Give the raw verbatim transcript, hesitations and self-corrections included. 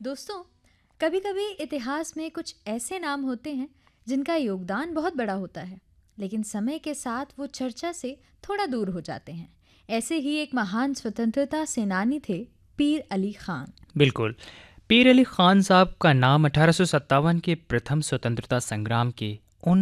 दोस्तों, कभी कभी इतिहास में कुछ ऐसे नाम होते हैं जिनका योगदान बहुत बड़ा होता है, लेकिन समय के साथ वो चर्चा से थोड़ा दूर हो जाते हैं। ऐसे ही एक महान स्वतंत्रता सेनानी थे पीर अली खान। बिल्कुल। पीर अली खान साहब का नाम अठारह सौ सत्तावन के प्रथम स्वतंत्रता संग्राम के